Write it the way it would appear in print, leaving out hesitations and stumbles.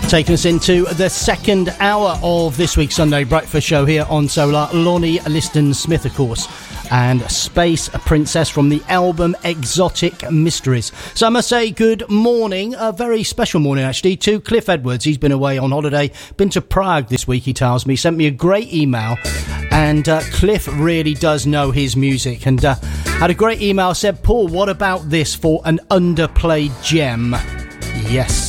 Taking us into the second hour of this week's Sunday Breakfast Show here on Solar. Lonnie Liston Smith, of course, and Space Princess from the album Exotic Mysteries. So I must say good morning, a very special morning actually, to Cliff Edwards. He's been away on holiday, been to Prague this week, he tells me, sent me a great email, and Cliff really does know his music, and had a great email, said, Paul, what about this for an underplayed gem? Yes.